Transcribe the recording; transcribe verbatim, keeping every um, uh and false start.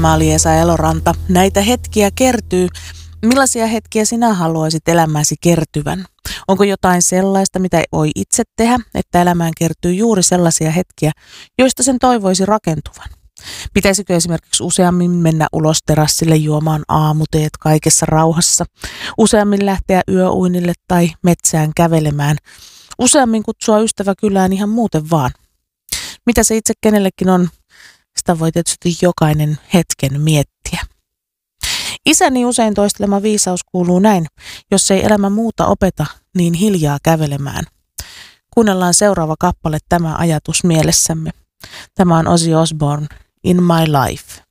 Mä olin Esa Eloranta. Näitä hetkiä kertyy. Millaisia hetkiä sinä haluaisit elämääsi kertyvän? Onko jotain sellaista, mitä voi itse tehdä, että elämään kertyy juuri sellaisia hetkiä, joista sen toivoisi rakentuvan? Pitäisikö esimerkiksi useammin mennä ulos terassille juomaan aamuteet kaikessa rauhassa, useammin lähteä yöuinille tai metsään kävelemään, useammin kutsua ystävä kylään ihan muuten vaan? Mitä se itse kenellekin on, sitä voi tietysti jokainen hetken miettiä. Isäni usein toistelema viisaus kuuluu näin: jos ei elämä muuta opeta, niin hiljaa kävelemään. Kuunnellaan seuraava kappale tämä ajatus mielessämme. Tämä on Ozzy Osbourne, In My Life.